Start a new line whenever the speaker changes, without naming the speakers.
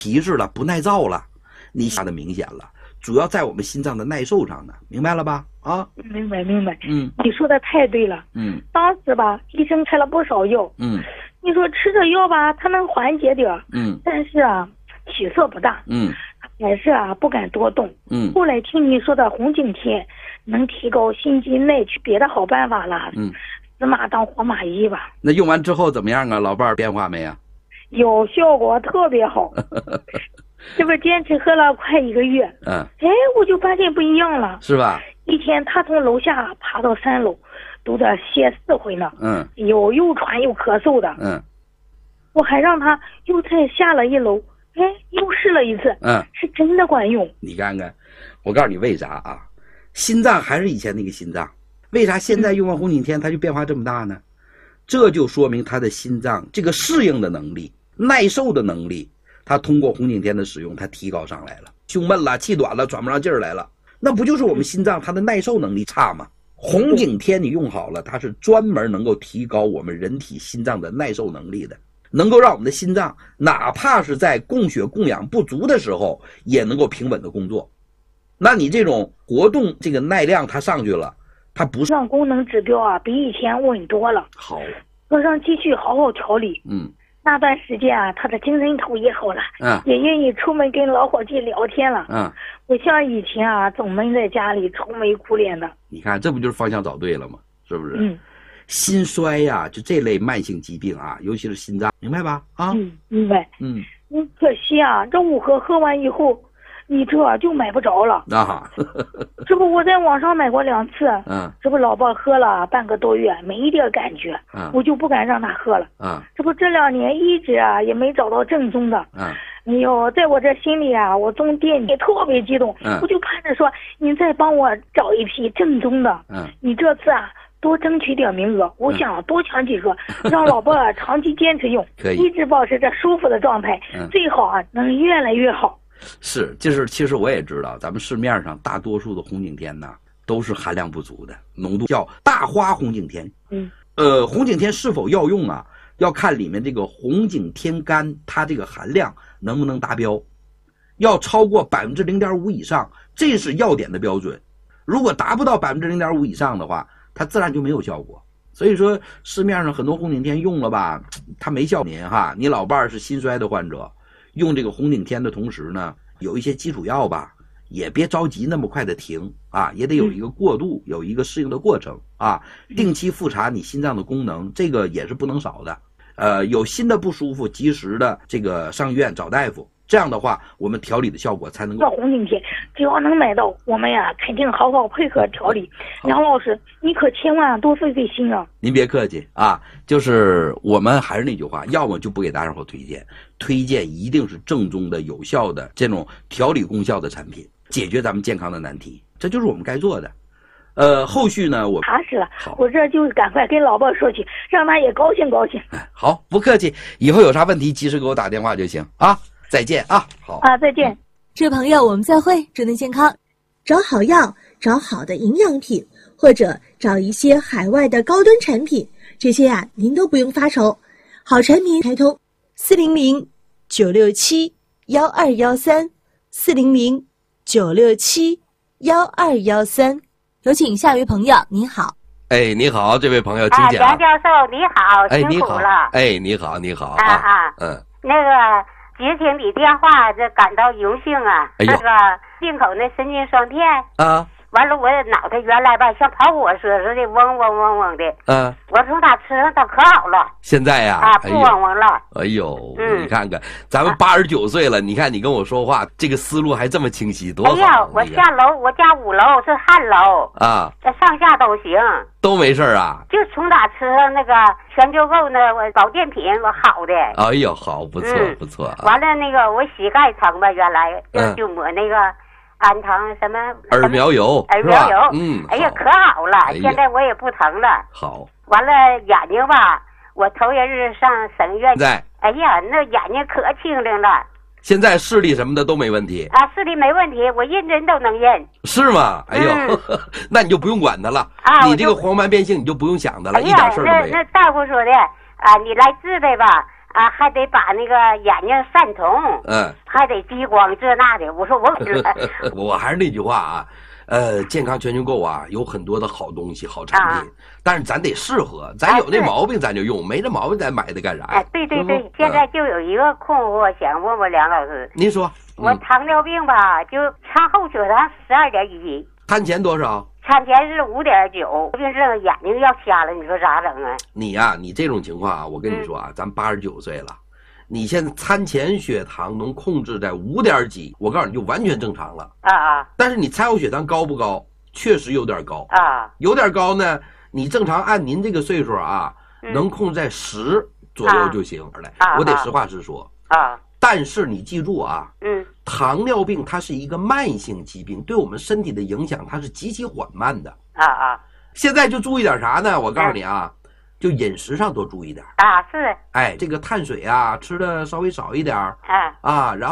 皮质了，不耐造了，你下的明显了，主要在我们心脏的耐受上呢，明白了吧？啊，
明白。你说的太对了。当时吧，医生开了不少药。你说吃这药吧，它能缓解点。但是啊，起色不大。还是啊，不敢多动。后来听你说的红景天能提高心肌耐去，别的好办法了。死马当活马医吧。
那用完之后怎么样啊？老伴儿变化没啊？
有效果，特别好。这不坚持喝了快1个月。我就发现不一样了。是吧？一天他从楼下爬到3楼，都得歇4回呢。有又喘又咳嗽的。我还让他又再下了1楼，又试了一次。是真的管用。
你看看，我告诉你为啥啊？心脏还是以前那个心脏，为啥现在用完红景天它就变化这么大呢？这就说明他的心脏这个适应的能力、耐受的能力，他通过红景天的使用，他提高上来了。胸闷了、气短了、喘不上劲儿来了，那不就是我们心脏它的耐受能力差吗？红景天你用好了，它是专门能够提高我们人体心脏的耐受能力的，能够让我们的心脏哪怕是在供血供氧不足的时候，也能够平稳的工作。那你这种活动这个耐量它上去了，它不
上功能指标啊，比以前稳多了。
好，
和尚继续好好调理。那段时间啊，他的精神头也好了。也愿意出门跟老伙计聊天了。不像以前啊，总闷在家里愁眉苦脸的。
你看，这不就是方向找对了吗？是不是？心衰呀，就这类慢性疾病啊，尤其是心脏，明白吧？啊，
明白。可惜啊，这5盒喝完以后，你这就买不着了
啊！
这不我在网上买过2次。这不老伴喝了半个多月，没一点感觉。我就不敢让他喝了。这不这2年一直啊也没找到正宗的。哎呦，在我这心里啊，我总惦记，特别激动。我就盼着说，你再帮我找一批正宗的。你这次啊，多争取点名额，我想多抢几个，让老伴儿长期坚持用，一直保持着舒服的状态，最好啊能越来越好。
是，就是其实我也知道，咱们市面上大多数的红景天呢，都是含量不足的，浓度叫大花红景天。红景天是否药用啊？要看里面这个红景天苷，它这个含量能不能达标，要超过0.5%以上，这是药典的标准。如果达不到0.5%以上的话，它自然就没有效果。所以说市面上很多红景天用了吧，它没效。您哈，你老伴儿是心衰的患者，用这个红景天的同时呢，有一些基础药吧，也别着急那么快的停啊，也得有一个过渡，有一个适应的过程啊。定期复查你心脏的功能，这个也是不能少的。有新的不舒服，及时的这个上医院找大夫，这样的话，我们调理的效果才能够。
红景天只要能买到，我们呀肯定好好配合调理。杨老师，你可千万多费费心啊！
您别客气啊，就是我们还是那句话，要么就不给大家伙推荐一定是正宗的、有效的这种调理功效的产品，解决咱们健康的难题，这就是我们该做的。后续呢，我
踏实了，我这就赶快跟老伴说去，让他也高兴高兴。
好，不客气，以后有啥问题及时给我打电话就行啊。再见啊！好啊，
再见。
这位朋友，我们再会，祝您健康。
找好药，找好的营养品，或者找一些海外的高端产品，这些啊您都不用发愁。好产品开通
400-967-1213，400-967-1213。有请下一位朋友，你好。
哎，你好，这位朋友，请讲。
杨教授，你好，辛苦了。
哎，你好，你好。
那个接听你电话，这感到荣幸啊。那个进口那神经双片啊，完了我脑袋原来吧像跑火车似的，嗡嗡嗡嗡的。我从它吃上它可好了。
现在呀，
不嗡嗡了。
哎呦，你看看，咱们89岁了，你看你跟我说话，这个思路还这么清晰，多好。哎呀，
我下楼，我家5楼是旱楼啊，这上下都行，
都没事啊。
就从它吃上那个全球购那我保健品，我好的。
哎呦，好，不错不错。
完了那个我膝盖疼吧，原来就抹那个。安糖什么
耳苗油，
耳苗油，哎呀，可好了，现在我也不疼了。
好，
完了眼睛吧，我头些日上省医院，哎呀，那眼睛可清灵了。
现在视力什么的都没问题
啊，视力没问题，我认真都能认。
是吗？哎呦，那你就不用管它了啊！你这个黄斑变性你就不用想它了，一点事儿都没有。
那大夫说的啊，你来治呗吧。 啊，还得把那个眼睛散瞳，还得激光这那的。我说我不知道。
我还是那句话啊，健康全球购啊，有很多的好东西、好产品，但是咱得适合，咱有那毛病咱就用，没这毛病咱买它干啥呀？
哎，对对对，现在就有一个困惑，想问问梁老师。
您说。
我糖尿病吧，就餐后血糖12.1，
餐前多少？
餐前是5.9，病这个眼睛要瞎了，你说咋整啊？
你呀，你这种情况啊，我跟你说啊，咱89岁了，你现在餐前血糖能控制在5点几，我告诉你就完全正常了
啊。
但是你餐后血糖高不高？确实有点高
啊，
有点高呢。你正常按您这个岁数啊，能控制在10左右就行了。我得实话实说
啊。
但是你记住啊，糖尿病它是一个慢性疾病，对我们身体的影响它是极其缓慢的
啊。现
在就注意点啥呢？我告诉你啊，就饮食上多注意点
啊。是。
哎，这个碳水啊吃的稍微少一点然后